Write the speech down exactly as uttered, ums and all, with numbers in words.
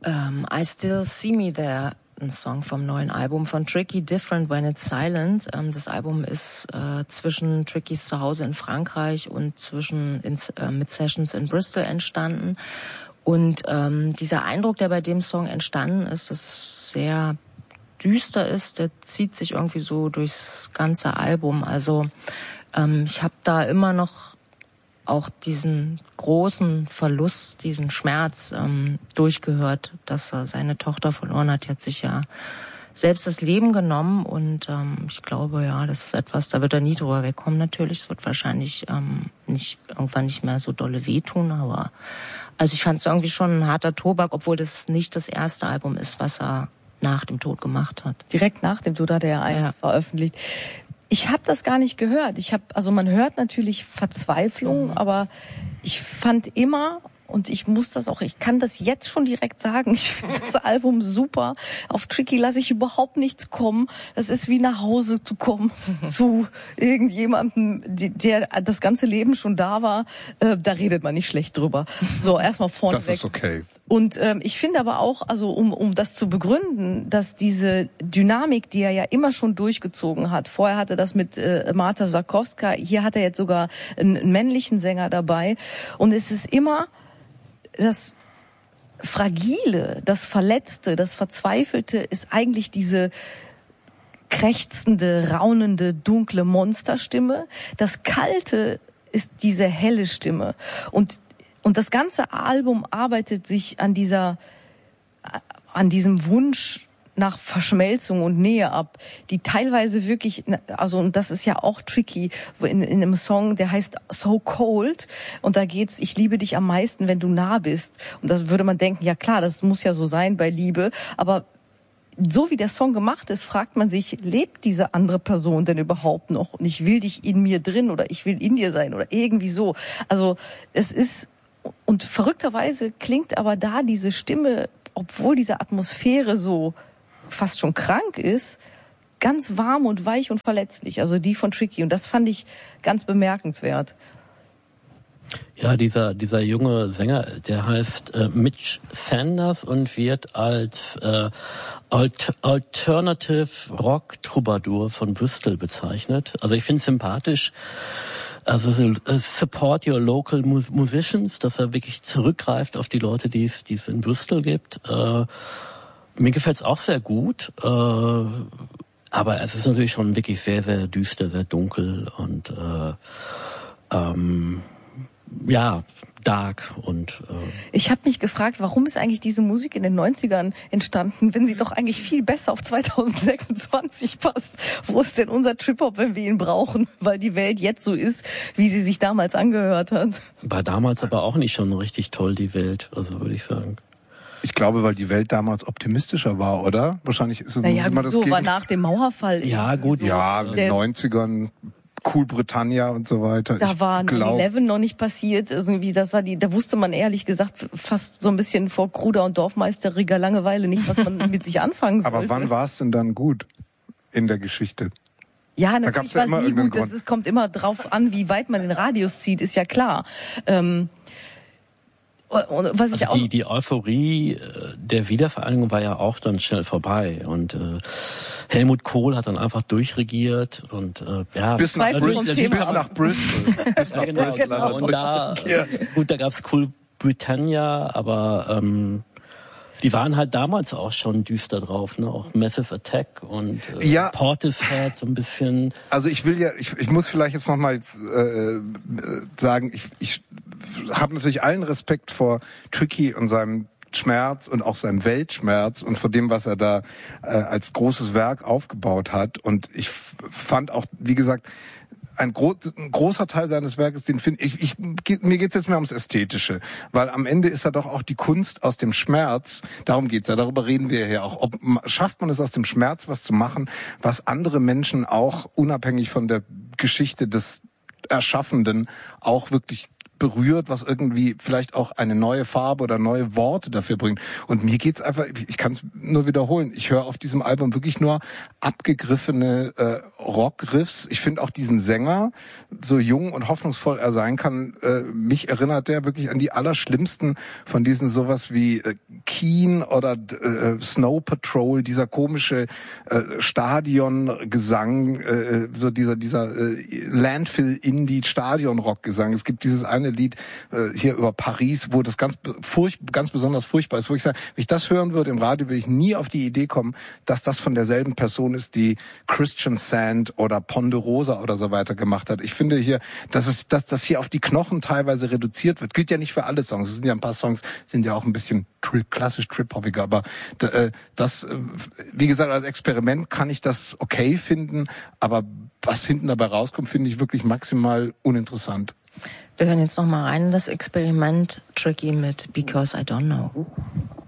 Ähm, I Still See Me There, ein Song vom neuen Album von Tricky, Different When It's Silent. Ähm, das Album ist äh, zwischen Trickys Zuhause in Frankreich und zwischen in, äh, mit Sessions in Bristol entstanden. Und ähm, dieser Eindruck, der bei dem Song entstanden ist, dass es sehr düster ist, der zieht sich irgendwie so durchs ganze Album. Also ähm, ich habe da immer noch auch diesen großen Verlust, diesen Schmerz ähm, durchgehört, dass er seine Tochter verloren hat. Die hat sich ja selbst das Leben genommen und ähm, ich glaube, ja, das ist etwas, da wird er nie drüber wegkommen natürlich. Es wird wahrscheinlich ähm, nicht irgendwann nicht mehr so dolle wehtun, aber also ich fand es irgendwie schon ein harter Tobak, obwohl das nicht das erste Album ist, was er nach dem Tod gemacht hat. Direkt nach dem Tod hat er ja eins ja. veröffentlicht. Ich habe das gar nicht gehört. Ich habe, also man hört natürlich Verzweiflung, mhm. aber ich fand immer, und ich muss das auch, ich kann das jetzt schon direkt sagen, ich finde das Album super. Auf Tricky lasse ich überhaupt nichts kommen. Es ist wie nach Hause zu kommen zu irgendjemandem, der das ganze Leben schon da war. Äh, da redet man nicht schlecht drüber. So, erstmal vorne Das weg. ist okay. Und ähm, ich finde aber auch, also um um das zu begründen, dass diese Dynamik, die er ja immer schon durchgezogen hat, vorher hatte das mit äh, Marta Sarkowska, hier hat er jetzt sogar einen, einen männlichen Sänger dabei. Und es ist immer das Fragile, das Verletzte, das Verzweifelte ist eigentlich diese krächzende, raunende, dunkle Monsterstimme. Das Kalte ist diese helle Stimme. Und Und das ganze Album arbeitet sich an dieser, an diesem Wunsch nach Verschmelzung und Nähe ab, die teilweise wirklich, also, und das ist ja auch tricky, in, in einem Song, der heißt So Cold, und da geht's, ich liebe dich am meisten, wenn du nah bist. Und das würde man denken, ja klar, das muss ja so sein bei Liebe, aber so wie der Song gemacht ist, fragt man sich, lebt diese andere Person denn überhaupt noch? Und ich will dich in mir drin oder ich will in dir sein oder irgendwie so. Also, es ist, und verrückterweise klingt aber da diese Stimme, obwohl diese Atmosphäre so fast schon krank ist, ganz warm und weich und verletzlich. Also die von Tricky. Und das fand ich ganz bemerkenswert. Ja, dieser dieser junge Sänger, der heißt äh, Mitch Sanders und wird als äh, Alt- Alternative Rock Troubadour von Bristol bezeichnet. Also ich finde es sympathisch. Also uh, support your local mu- musicians, dass er wirklich zurückgreift auf die Leute, die es die es in Bristol gibt. Äh, mir gefällt es auch sehr gut, äh, aber es ist natürlich schon wirklich sehr, sehr düster, sehr dunkel und äh, ähm, ja, dark und äh ich habe mich gefragt, warum ist eigentlich diese Musik in den neunzigern entstanden, wenn sie doch eigentlich viel besser auf zweitausendsechsundzwanzig passt. Wo ist denn unser Trip-Hop, wenn wir ihn brauchen? Weil die Welt jetzt so ist, wie sie sich damals angehört hat. War damals aber auch nicht schon richtig toll, die Welt, also würde ich sagen. Ich glaube, weil die Welt damals optimistischer war, oder? Wahrscheinlich ist es naja, immer das Gegenteil. War nach dem Mauerfall. Ja, gut. So ja, in den neunzigern... Cool Britannia und so weiter. Da ich war nine elf noch nicht passiert. Irgendwie, das war die, da wusste man ehrlich gesagt fast so ein bisschen vor kruder und dorfmeisteriger Langeweile nicht, was man mit sich anfangen sollte. Aber wann war es denn dann gut in der Geschichte? Ja, natürlich war es nie gut. Das ist, kommt immer drauf an, wie weit man den Radius zieht, ist ja klar. Ähm, Was ich also auch die, die Euphorie der Wiedervereinigung war ja auch dann schnell vorbei und äh, Helmut Kohl hat dann einfach durchregiert und äh, ja bis nach, Bristol, bis nach Bristol, bis nach genau, Bristol. Genau. Und da, gut, da gab's Cool Britannia, aber ähm, die waren halt damals auch schon düster drauf, ne? Auch Massive Attack und äh, ja. Portishead so ein bisschen. Also ich will ja, ich, ich muss vielleicht jetzt nochmal äh, sagen, ich, ich habe natürlich allen Respekt vor Tricky und seinem Schmerz und auch seinem Weltschmerz und vor dem, was er da äh, als großes Werk aufgebaut hat. Und ich f- fand auch, wie gesagt, ein, gro- ein großer Teil seines Werkes, den finde ich, ich, mir geht's jetzt mehr ums Ästhetische, weil am Ende ist er doch auch die Kunst aus dem Schmerz, darum geht's ja, darüber reden wir ja auch. Ob, schafft man es aus dem Schmerz, was zu machen, was andere Menschen auch unabhängig von der Geschichte des Erschaffenden auch wirklich berührt, was irgendwie vielleicht auch eine neue Farbe oder neue Worte dafür bringt. Und mir geht's einfach, ich kann es nur wiederholen, ich höre auf diesem Album wirklich nur abgegriffene äh, Rockriffs. Ich finde auch diesen Sänger, so jung und hoffnungsvoll er sein kann, äh, mich erinnert der wirklich an die allerschlimmsten von diesen sowas wie äh, Teen oder äh, Snow Patrol, dieser komische äh, Stadiongesang, äh, so dieser dieser äh, Landfill-Indie-Stadion-Rock-Gesang. Es gibt dieses eine Lied äh, hier über Paris, wo das ganz furch ganz besonders furchtbar ist, wo ich sage, wenn ich das hören würde im Radio, würde ich nie auf die Idee kommen, dass das von derselben Person ist, die Christian Sand oder Ponderosa oder so weiter gemacht hat. Ich finde hier, dass es, dass das hier auf die Knochen teilweise reduziert wird. Gilt ja nicht für alle Songs. Es sind ja ein paar Songs, sind ja auch ein bisschen tri- klassisch trip-hoppiger, aber äh, das, äh, wie gesagt, als Experiment kann ich das okay finden, aber was hinten dabei rauskommt, finde ich wirklich maximal uninteressant. Wir hören jetzt noch mal rein in das Experiment Tricky mit Because I Don't Know.